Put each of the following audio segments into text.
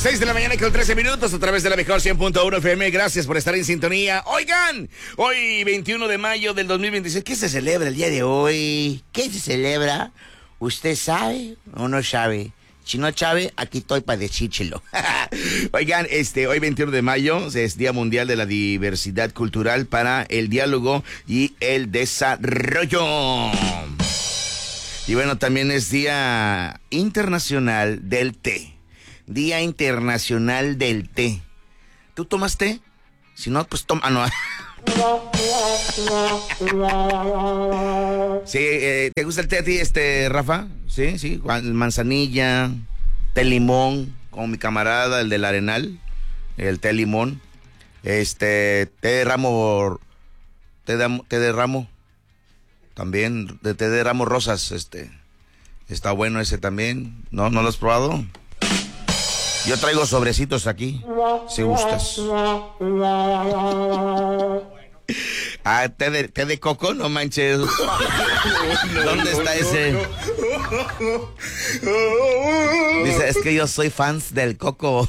6 de la mañana con 13 minutos a través de la mejor 100.1 FM. Gracias por estar en sintonía. Oigan, hoy 21 de mayo del 2026. ¿Qué se celebra el día de hoy? ¿Qué se celebra? ¿Usted sabe o no sabe? Si no sabe, aquí estoy para decírselo. Oigan, hoy 21 de mayo es Día Mundial de la Diversidad Cultural para el Diálogo y el Desarrollo. Y bueno, también es Día Internacional del Té. Día Internacional del Té. ¿Tú tomas té? Si no, pues toma... no. Sí, ¿te gusta el té a ti, Rafa? Sí, manzanilla, té limón, como mi camarada, el del Arenal, el té limón, té de ramo, té de ramo, también, té de ramo rosas, está bueno ese también, ¿no lo has probado? Yo traigo sobrecitos aquí, si gustas. Ah, té de coco, no manches. ¿Dónde está ese? Dice, es que yo soy fans del coco.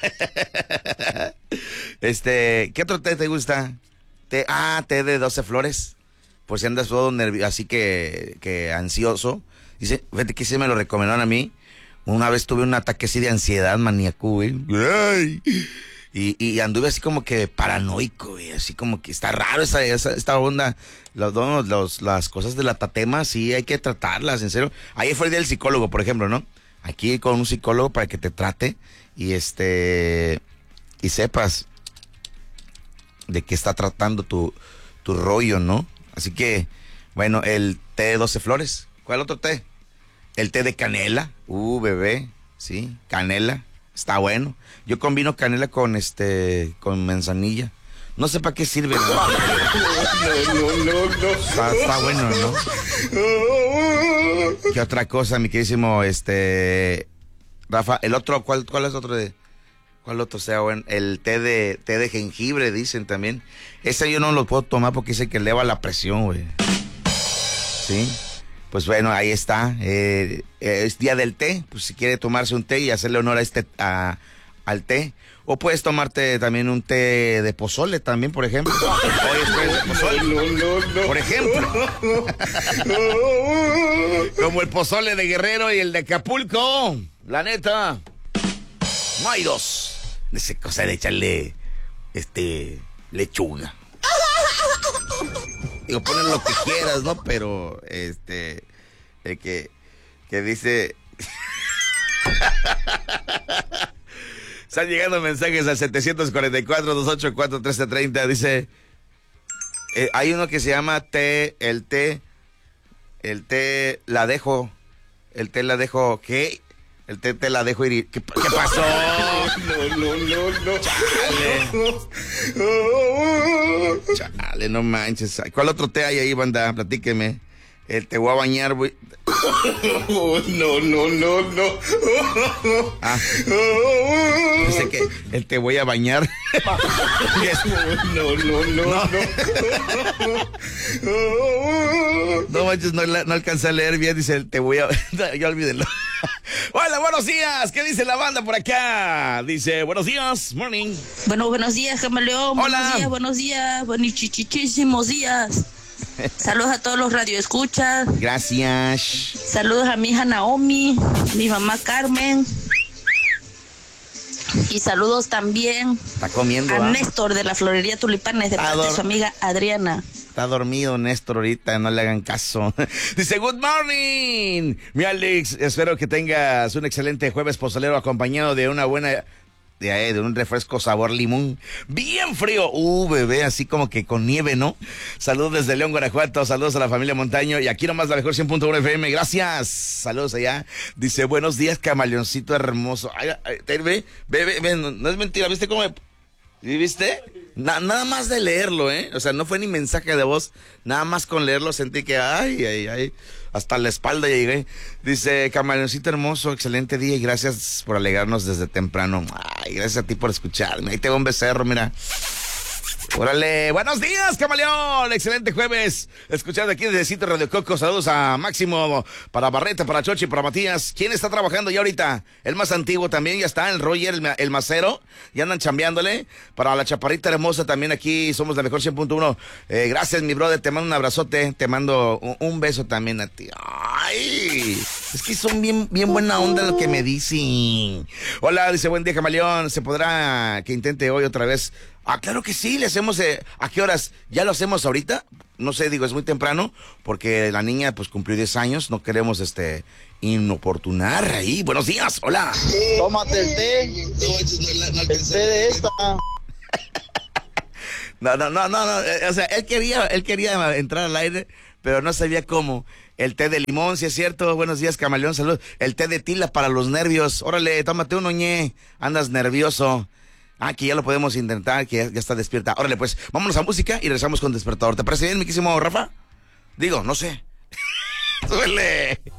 ¿Qué otro té te gusta? Té de 12 flores. Por si andas todo nervioso, así que ansioso. Dice, fíjate que se me lo recomendaron a mí. Una vez tuve un ataque así de ansiedad maníaco, güey. Y anduve así como que paranoico, güey. Así como que está raro esta onda. Las cosas de la tatema, sí, hay que tratarlas, en serio. Ahí fue el día del psicólogo, por ejemplo, ¿no? Aquí con un psicólogo para que te trate y sepas de qué está tratando tu rollo, ¿no? Así que, bueno, el té de 12 flores. ¿Cuál otro té? El té de canela, bebé, sí, canela, está bueno. Yo combino canela con manzanilla. No sé para qué sirve, ¿no? No. Está bueno, ¿no? ¿Qué otra cosa, mi queridísimo, Rafa? El otro, ¿cuál es otro de? ¿Cuál otro sea bueno? El té de jengibre, dicen también. Ese yo no lo puedo tomar porque dice que eleva la presión, güey. ¿Sí? Pues bueno, ahí está. Es día del té. Pues si quiere tomarse un té y hacerle honor al té. O puedes tomarte también un té de pozole también, por ejemplo. Hoy es té de pozole. No. Por ejemplo. Como el pozole de Guerrero y el de Acapulco. La neta. No hay dos. De esa cosa de echarle lechuga. Digo, ponen lo que quieras, ¿no? Pero, que dice... Están llegando mensajes al 744-284-1330. Dice, hay uno que se llama el té la dejo. El té la dejo, ¿qué? El té te la dejo ir. ¿Qué pasó? No. Chale, no manches. ¿Cuál otro té hay ahí, banda? Platíqueme. El te voy a bañar, güey. No. Dice que el te voy a bañar. No manches, no alcancé a leer bien. Dice el te voy a... Ya olvídenlo. Hola, buenos días. ¿Qué dice la banda por acá? Dice, buenos días, morning. Bueno, buenos días, Camaleón. Hola. Buenos días. Buenísimos días. Saludos a todos los radioescuchas. Gracias. Saludos a mi hija Naomi, mi mamá Carmen. Y saludos también Está comiendo, a Néstor de la Florería Tulipanes de parte de su amiga Adriana. Está dormido Néstor ahorita, no le hagan caso. Dice, good morning, mi Alex. Espero que tengas un excelente jueves pozolero acompañado de una buena... De un refresco sabor limón, bien frío, bebé, así como que con nieve, ¿no? Saludos desde León, Guanajuato, saludos a la familia Montaño, y aquí nomás la mejor 100.1 FM, gracias, saludos allá. Dice, buenos días, camaleoncito hermoso. Ay, ve, no es mentira, ¿viste cómo ¿viste? Nada más de leerlo, o sea, no fue ni mensaje de voz, nada más con leerlo sentí que, ay, hasta la espalda llegué. Dice, camaleoncito hermoso, excelente día y gracias por alegrarnos desde temprano. Ay, gracias a ti por escucharme. Ahí tengo un becerro, mira. Órale, buenos días, camaleón. Excelente jueves. Escuchando aquí desde Sitio Radio Coco. Saludos a Máximo, para Barreta, para Chochi, para Matías. ¿Quién está trabajando ya ahorita? El más antiguo también, ya está. El Roger, el macero. Ya andan chambeándole. Para la chaparrita hermosa también aquí. Somos la mejor 100.1. Gracias, mi brother. Te mando un abrazote. Te mando un beso también a ti. Ay, es que son bien buena onda lo que me dicen. Hola, dice, buen día, camaleón. ¿Se podrá que intente hoy otra vez? Ah, claro que sí, le hacemos, ¿a qué horas? ¿Ya lo hacemos ahorita? No sé, digo, es muy temprano, porque la niña, pues, cumplió 10 años, no queremos, inoportunar ahí. Buenos días, hola. Tómate el té. El té de esta. No, o sea, él quería entrar al aire, pero no sabía cómo. El té de limón, si es cierto. Buenos días, camaleón, salud. El té de tila para los nervios. Órale, tómate uno, ñe. Andas nervioso. Ah, que ya lo podemos intentar, que ya está despierta. Órale, pues, vámonos a música y regresamos con Despertador. ¿Te parece bien, mi querísimo Rafa? Digo, no sé. Suele.